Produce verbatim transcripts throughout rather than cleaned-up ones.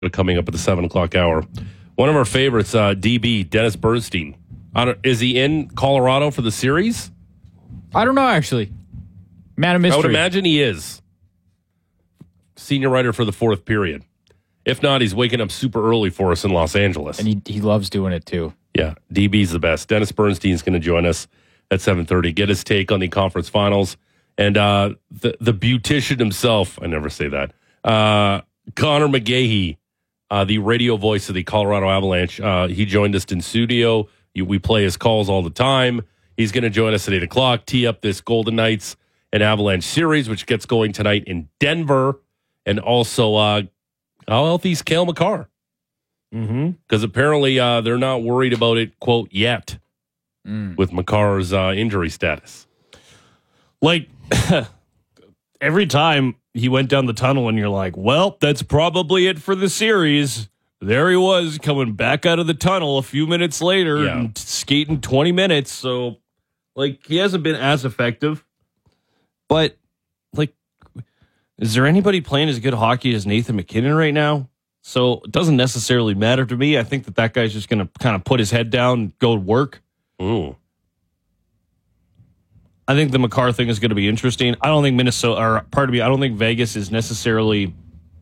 coming up at the seven o'clock hour. One of our favorites, uh, D B, Dennis Bernstein. I don't, is he in Colorado for the series? I don't know, actually. Man of mystery. I would imagine he is. Senior writer for the fourth period. If not, he's waking up super early for us in Los Angeles. And he, he loves doing it, too. Yeah, D B's the best. Dennis Bernstein's going to join us at seven thirty. Get his take on the conference finals. And uh, the, the beautician himself, I never say that, uh, Connor McGahey, uh, the radio voice of the Colorado Avalanche, uh, he joined us in studio. We play his calls all the time. He's going to join us at eight o'clock, tee up this Golden Knights and Avalanche series, which gets going tonight in Denver. And also, uh, how healthy is Cale Makar? Because mm-hmm. apparently uh, they're not worried about it, quote, yet, mm. with Makar's uh, injury status. Like, every time he went down the tunnel and you're like, well, that's probably it for the series. There he was coming back out of the tunnel a few minutes later yeah. and skating twenty minutes. So, like, he hasn't been as effective. But, like, is there anybody playing as good hockey as Nathan MacKinnon right now? So, it doesn't necessarily matter to me. I think that that guy's just going to kind of put his head down and go to work. Ooh. I think the Makar thing is going to be interesting. I don't think Minnesota, or pardon me, I don't think Vegas is necessarily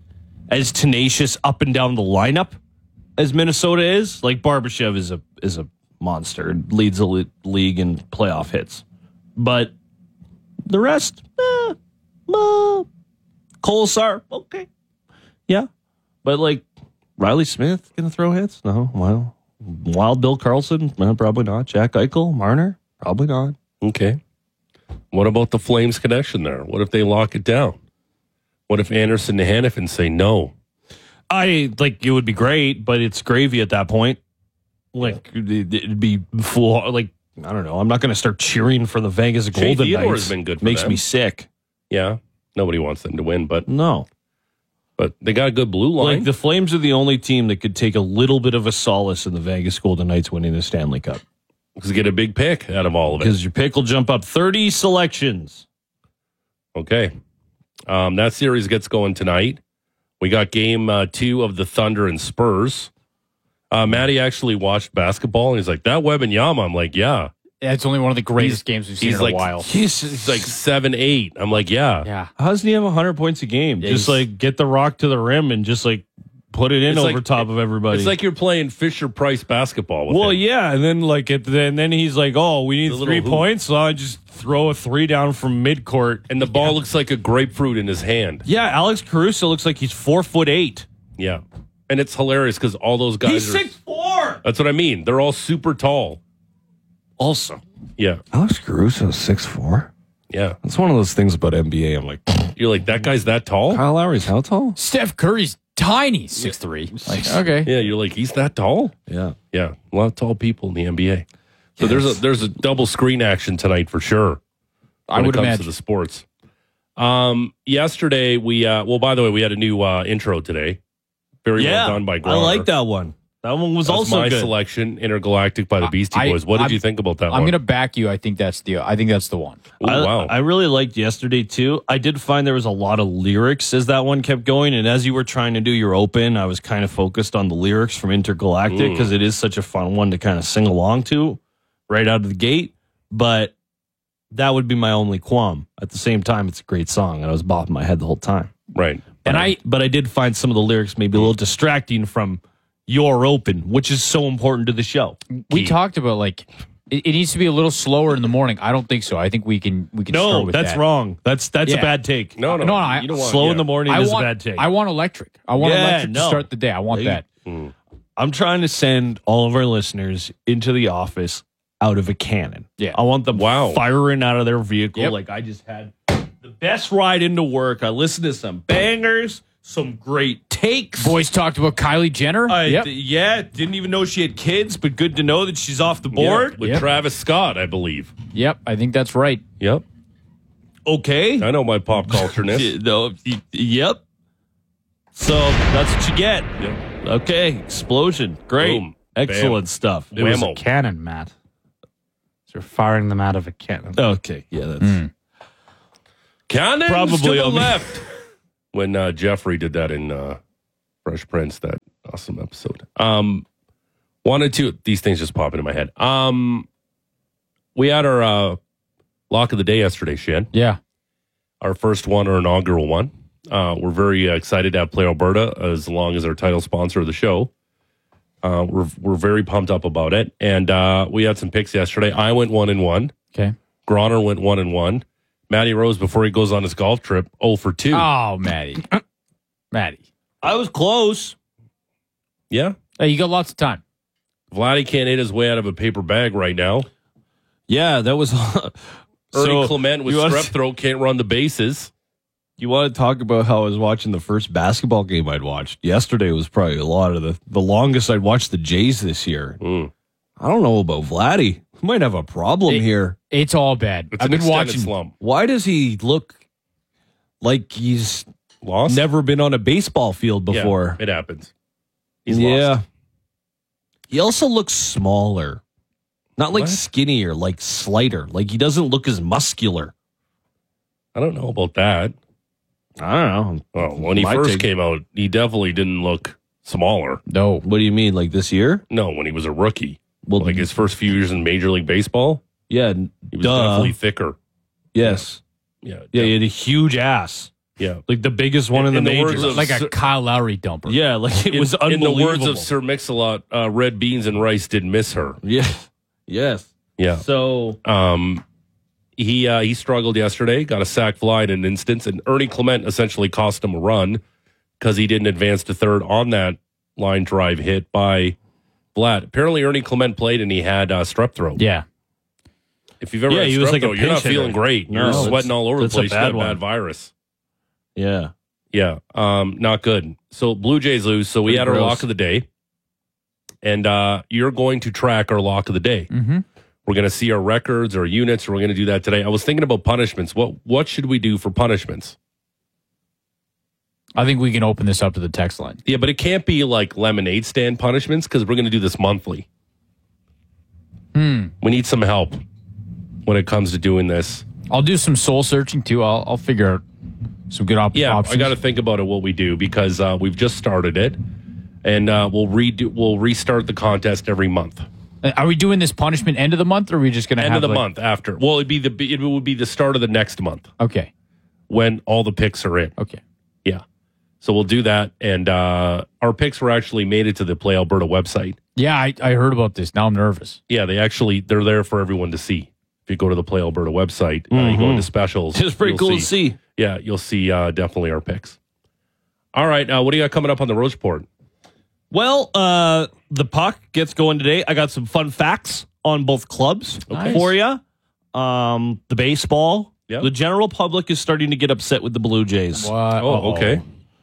as tenacious up and down the lineup as Minnesota is. Like Barbashev is a is a monster, leads the le- league in playoff hits, but the rest, eh, uh, Kolesar, okay, yeah, but like Riley Smith gonna throw hits? No, well, Wild Bill Carlson, well, probably not. Jack Eichel, Marner, probably not. Okay. What about the Flames connection there? What if they lock it down? What if Anderson and Hannafin say no? I like it would be great, but it's gravy at that point. Like yeah. it, it'd be full. Like I don't know. I'm not going to start cheering for the Vegas Shea Golden Theodore Knights. Has been good. For Makes them. me sick. Yeah, nobody wants them to win, but no. But they got a good blue line. Like the Flames are the only team that could take a little bit of a solace in the Vegas Golden Knights winning the Stanley Cup. Because get a big pick out of all of it. Because your pick will jump up thirty selections. Okay. Um, that series gets going tonight. We got game uh, two of the Thunder and Spurs. Uh, Maddie actually watched basketball, and he's like, that Wembanyama. I'm like, yeah. Yeah, it's only one of the greatest he's, games we've seen in like, a while. He's, he's like seven eight. I'm like, yeah. Yeah. How doesn't he have one hundred points a game? Yeah, just like get the rock to the rim and just like put it in it's over like, top of everybody. It's like you're playing Fisher-Price basketball with Well, him. yeah, and then like it, and then he's like, "Oh, we need The three hoop. points." So I just throw a three down from midcourt, And the ball yeah. looks like a grapefruit in his hand. Yeah, Alex Caruso looks like he's four foot eight. Yeah, and it's hilarious because all those guys He's are six four. That's what I mean. They're all super tall. Also, yeah, Alex Caruso six four. Yeah, that's one of those things about N B A. I'm like, you're like that guy's that tall. Kyle Lowry's how tall? Steph Curry's tiny, six three. Like, okay, yeah, you're like he's that tall. Yeah, yeah, a lot of tall people in the N B A. So yes. there's a there's a double screen action tonight for sure. I would it comes imagine to the sports. Um, yesterday we uh, well, by the way, we had a new uh, intro today. Very yeah, well done by Grauner. I like that one. That one was That's also my good. selection, Intergalactic by the Beastie I, Boys. What did I'm, you think about that I'm one? I'm going to back you. I think that's the I think that's the one. Ooh, I, wow. I really liked yesterday, too. I did find there was a lot of lyrics as that one kept going. And as you were trying to do your open, I was kind of focused on the lyrics from Intergalactic because mm. it is such a fun one to kind of sing along to right out of the gate. But that would be my only qualm. At the same time, it's a great song. And I was bopping my head the whole time. Right. And I, but I did find some of the lyrics maybe a little distracting from Your Open, which is so important to the show. We Key. talked about like it, it needs to be a little slower in the morning. I don't think so. I think we can we can no, start with that's that. wrong. That's that's yeah. a bad take. No, no, no. no I, you don't want, slow yeah. in the morning I is want, a bad take. I want electric. I want yeah, electric no. to start the day. I want they, that. Mm. I'm trying to send all of our listeners into the office out of a cannon. Yeah, I want them wow. firing out of their vehicle yep. like I just had the best ride into work. I listened to some bangers. Some great takes. Boys talked about Kylie Jenner. I, yep. d- yeah, didn't even know she had kids, but good to know that she's off the board. Yeah, with yep. Travis Scott, I believe. Yep, I think that's right. Yep. Okay. I know my pop culture-ness. no, y- yep. So that's what you get. Yep. Okay, explosion. Great. Boom. Excellent Bam. stuff. It was Whammo. a cannon, Matt. So you're firing them out of a cannon. Okay, yeah, that's... Mm. Cannons Probably to the on me. left. When uh, Jeffrey did that in uh, Fresh Prince, that awesome episode. Um, wanted to, these things just pop into my head. Um, we had our uh, lock of the day yesterday, Shan. Yeah. Our first one, our inaugural one. Uh, we're very uh, excited to have Play Alberta as long as our title sponsor of the show. Uh, we're we're very pumped up about it, and uh, we had some picks yesterday. I went one and one. Okay. Groner went one and one. Matty Rose, before he goes on his golf trip, zero for two. Oh, Matty. Matty. I was close. Yeah, Hey, you got lots of time. Vladdy can't hit his way out of a paper bag right now. Yeah, that was. Ernie So, Clement with you want- strep throat can't run the bases. You want to talk about how I was watching the first basketball game I'd watched? Yesterday was probably a lot of the the longest I'd watched the Jays this year. Mm. I don't know about Vladdy. He might have a problem It- here. It's all bad. It's I've an been extended watching. slump. Why does he look like he's Lost? never been on a baseball field before? Yeah, it happens. He's yeah. lost. He also looks smaller. Not like What? skinnier, like slighter. Like he doesn't look as muscular. I don't know about that. I don't know. Well, when he My first take- came out, he definitely didn't look smaller. No. What do you mean, like this year? No, when he was a rookie. Well, Like his first few years in Major League Baseball, yeah, he was duh. definitely thicker. Yes. Yeah, Yeah, he had a huge ass. yeah. Like the biggest one in, In the the majors. words of- Like a Sir- Kyle Lowry dumper. yeah, like it In, was in unbelievable. the words of Sir Mix-a-Lot, uh, red beans and rice did miss her. Yeah. Yes. Yeah. So Um, he uh, he struggled yesterday, got a sac fly in an instance, and Ernie Clement essentially cost him a run because he didn't advance to third on that line drive hit by Vlad. Apparently, Ernie Clement played and he had uh, strep throat. Yeah. If you've ever Yeah, had he strep was like a throat, you're not pinch hitter. feeling great. No, You're it's- sweating all over the it's a place. You got bad a one. bad virus. yeah. Yeah, um, not good. So Blue Jays lose. So we Pretty had our gross. lock of the day, and uh, you're going to track our lock of the day. Mm-hmm. We're going to see our records, our units. We're going to do that today. I was thinking about punishments. What what should we do for punishments? I think we can open this up to the text line. Yeah, but it can't be like lemonade stand punishments because we're going to do this monthly. Hmm. We need some help when it comes to doing this. I'll do some soul searching too. I'll, I'll figure out some good op- Yeah, options. I got to think about it. What we do because uh, we've just started it, and uh, we'll redo. We'll restart the contest every month. Uh, Are we doing this punishment end of the month, or are we just going to End have of the like- month after. Well, it'd be the it would be the start of the next month Okay. when all the picks are in. Okay. Yeah, so we'll do that, and uh, our picks were actually made it to the Play Alberta website. Yeah, I, I heard about this. Now I'm nervous. Yeah, they actually they're there for everyone to see. If you go to the Play Alberta website, uh, you go into specials. It's pretty you'll cool to see. Yeah, you'll see uh, definitely our picks. All right, uh, what do you got coming up on the Rose Report? Well, uh, the puck gets going today. I got some fun facts on both clubs Nice. for you. Um, the baseball. Yep. The general public is starting to get upset with the Blue Jays. What? Oh, okay.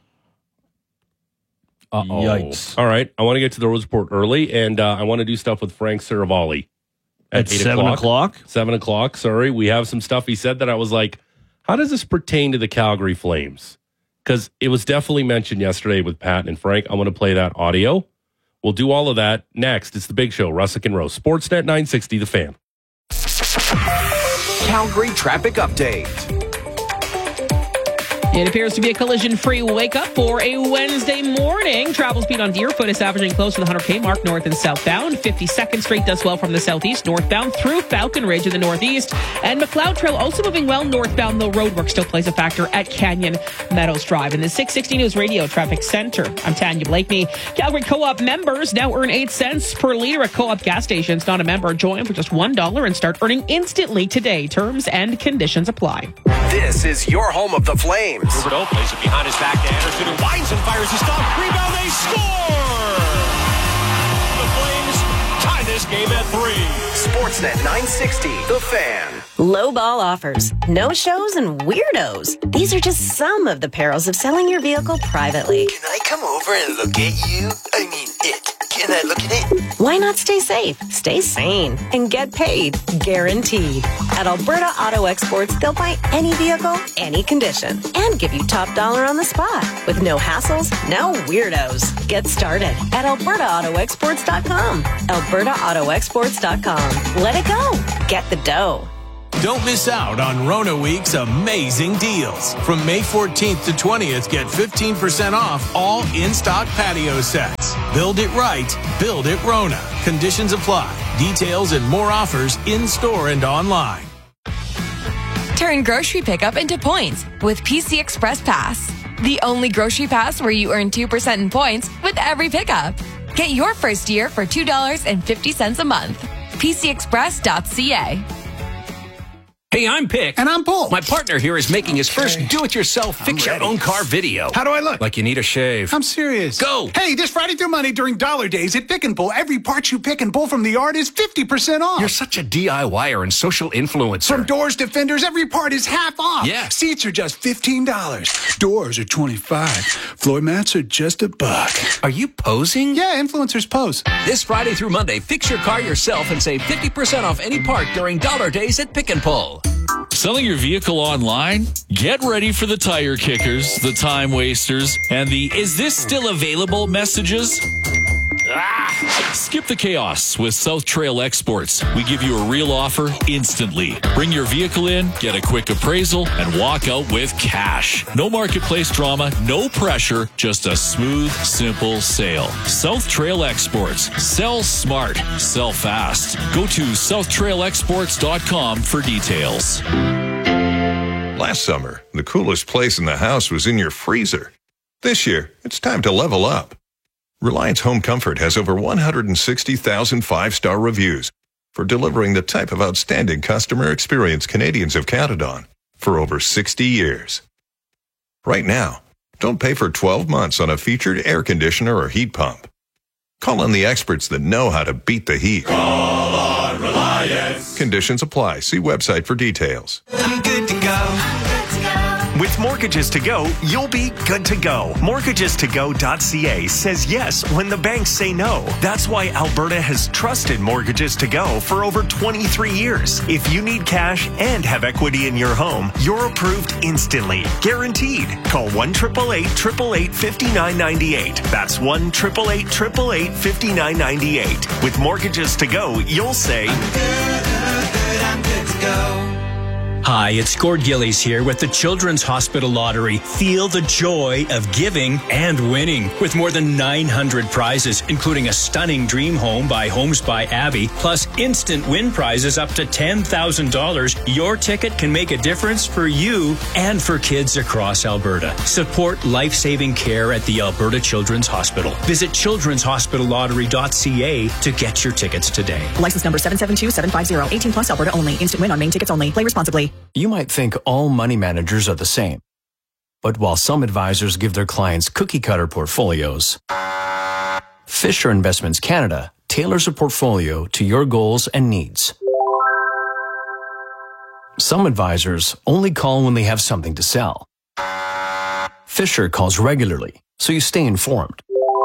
Uh-oh. Yikes. All right, I want to get to the Rose Report early, and uh, I want to do stuff with Frank Saravalli At eight seven o'clock. Seven o'clock. Sorry, we have some stuff he said that I was like, how does this pertain to the Calgary Flames? Because it was definitely mentioned yesterday with Pat and Frank. I'm going to play that audio. We'll do all of that next. It's the Big Show, Russick and Rose, Sportsnet nine sixty, The Fan. Calgary traffic update. It appears to be a collision-free wake-up for a Wednesday morning. Travel speed on Deerfoot is averaging close to the one hundred K mark north and southbound. fifty-second Street does well from the southeast northbound through Falcon Ridge in the northeast. And McLeod Trail also moving well northbound, though roadwork still plays a factor at Canyon Meadows Drive. In the six sixty News Radio Traffic Center, I'm Tanya Blakeney. Calgary Co-op members now earn eight cents per liter at Co-op gas stations. Not a member, join for just one dollar and start earning instantly today. Terms and conditions apply. This is your home of the Flames. Huberdeau plays it behind his back to Anderson, who winds and fires a stop. Rebound, they score! The Flames tie this game at three. Sportsnet nine sixty, The Fan. Low ball offers, no shows, and weirdos. These are just some of the perils of selling your vehicle privately. Can I come over and look at you? I mean, it. Can I look at it? Why not stay safe, stay sane, and get paid? Guaranteed. At Alberta Auto Exports, they'll buy any vehicle, any condition, and give you top dollar on the spot. With no hassles, no weirdos. Get started at alberta auto exports dot com. alberta auto exports dot com. Let it go. Get the dough. Don't miss out on Rona Week's amazing deals. From May fourteenth to twentieth, get fifteen percent off all in-stock patio sets. Build it right. Build it Rona. Conditions apply. Details and more offers in-store and online. Turn grocery pickup into points with P C Express Pass. The only grocery pass where you earn two percent in points with every pickup. Get your first year for two dollars and fifty cents a month. P C express dot C A. Hey, I'm Pick. And I'm Paul. My partner here is making his first do-it-yourself fix-your-own-car video. How do I look? Like you need a shave. I'm serious. Go! Hey, this Friday through Monday during Dollar Days at Pick and Pull, every part you pick and pull from the yard is fifty percent off. You're such a DIYer and social influencer. From doors to fenders, every part is half off. Yeah. Seats are just fifteen dollars. Doors are twenty-five dollars. Floor mats are just a buck. Are you posing? Yeah, influencers pose. This Friday through Monday, fix your car yourself and save fifty percent off any part during Dollar Days at Pick and Pull. Selling your vehicle online? Get ready for the tire kickers, the time wasters, and the "is this still available" messages. Ah! Skip the chaos with South Trail Exports. We give you a real offer instantly. Bring your vehicle in, get a quick appraisal, and walk out with cash. No marketplace drama, no pressure, just a smooth, simple sale. South Trail Exports. Sell smart. Sell fast. Go to south trail exports dot com for details. Last summer, the coolest place in the house was in your freezer. This year, it's time to level up. Reliance Home Comfort has over one hundred sixty thousand five-star reviews for delivering the type of outstanding customer experience Canadians have counted on for over sixty years. Right now, don't pay for twelve months on a featured air conditioner or heat pump. Call on the experts that know how to beat the heat. Call on Reliance. Conditions apply. See website for details. I'm good to go. With Mortgages to Go, you'll be good to go. mortgages to go dot c a says yes when the banks say no. That's why Alberta has trusted Mortgages to Go for over twenty-three years. If you need cash and have equity in your home, you're approved instantly. Guaranteed. Call one eight eight eight, eight eight eight, five nine nine eight. That's one eight eight eight, eight eight eight, five nine nine eight. With Mortgages to Go, you'll say, I'm good, good, I'm good to go. Hi, it's Gord Gillies here with the Children's Hospital Lottery. Feel the joy of giving and winning. With more than nine hundred prizes, including a stunning dream home by Homes by Abby, plus instant win prizes up to ten thousand dollars, your ticket can make a difference for you and for kids across Alberta. Support life-saving care at the Alberta Children's Hospital. Visit children's hospital lottery dot c a to get your tickets today. License number seven seven two seven five zero. eighteen plus Alberta only. Instant win on main tickets only. Play responsibly. You might think all money managers are the same. But while some advisors give their clients cookie-cutter portfolios, Fisher Investments Canada tailors a portfolio to your goals and needs. Some advisors only call when they have something to sell. Fisher calls regularly, so you stay informed.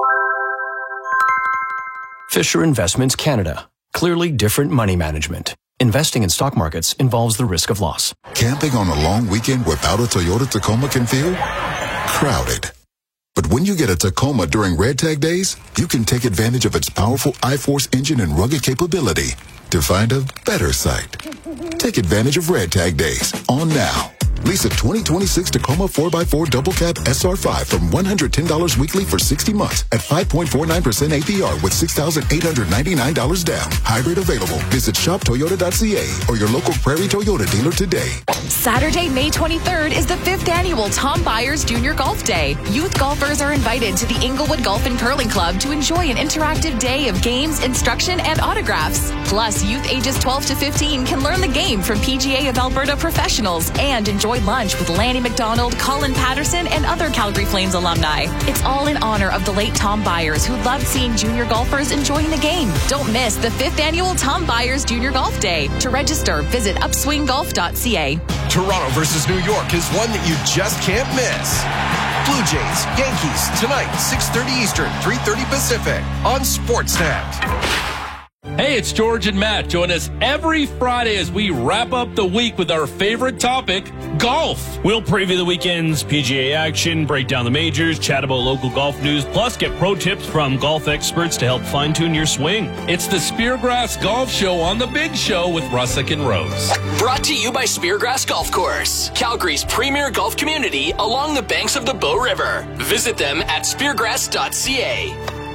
Fisher Investments Canada. Clearly different money management. Investing in stock markets involves the risk of loss. Camping on a long weekend without a Toyota Tacoma can feel crowded. But when you get a Tacoma during Red Tag Days, you can take advantage of its powerful I-Force engine and rugged capability to find a better site. Take advantage of Red Tag Days on now. Lease a twenty twenty-six Tacoma four by four Double Cab S R five from one hundred ten dollars weekly for sixty months at five point four nine percent A P R with six thousand eight hundred ninety-nine dollars down. Hybrid available. Visit shop toyota dot c a or your local Prairie Toyota dealer today. Saturday, May twenty-third is the fifth annual Tom Byers Junior Golf Day. Youth golfers are invited to the Inglewood Golf and Curling Club to enjoy an interactive day of games, instruction, and autographs. Plus, youth ages twelve to fifteen can learn the game from P G A of Alberta professionals and enjoy lunch with Lanny McDonald, Colin Patterson, and other Calgary Flames alumni. It's all in honor of the late Tom Byers, who loved seeing junior golfers enjoying the game. Don't miss the fifth annual Tom Byers Junior Golf Day. To register, visit upswing golf dot c a. Toronto versus New York is one that you just can't miss. Blue Jays, Yankees, tonight, six thirty Eastern, three thirty Pacific, on Sportsnet. Hey, it's George and Matt. Join us every Friday as we wrap up the week with our favorite topic, golf. We'll preview the weekend's P G A action, break down the majors, chat about local golf news, plus get pro tips from golf experts to help fine-tune your swing. It's the Speargrass Golf Show on The Big Show with Russick and Rose. Brought to you by Speargrass Golf Course, Calgary's premier golf community along the banks of the Bow River. Visit them at speargrass dot c a.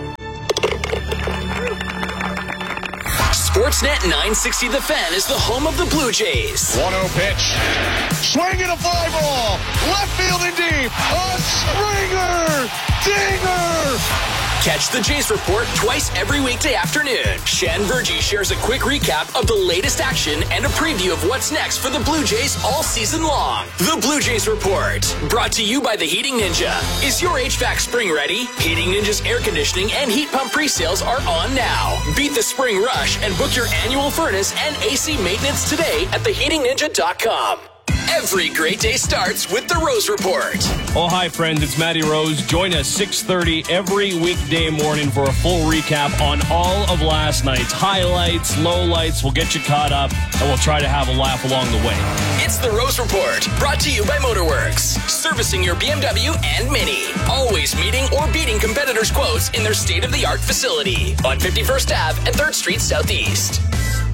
Sportsnet nine sixty The Fan is the home of the Blue Jays. one oh pitch. Swing and a fly ball. Left field and deep. A Springer. Dinger. Catch the Jays Report twice every weekday afternoon. Shan Virgie shares a quick recap of the latest action and a preview of what's next for the Blue Jays all season long. The Blue Jays Report, brought to you by the Heating Ninja. Is your H V A C spring ready? Heating Ninja's air conditioning and heat pump pre-sales are on now. Beat the spring rush and book your annual furnace and A C maintenance today at the heating ninja dot com. Every great day starts with the Rose Report. Oh, hi, friends. It's Matty Rose. Join us six thirty every weekday morning for a full recap on all of last night's highlights, lowlights. We'll get you caught up, and we'll try to have a laugh along the way. It's the Rose Report, brought to you by Motorworks, servicing your B M W and Mini. Always meeting or beating competitors' quotes in their state-of-the-art facility on fifty-first Avenue and third Street Southeast.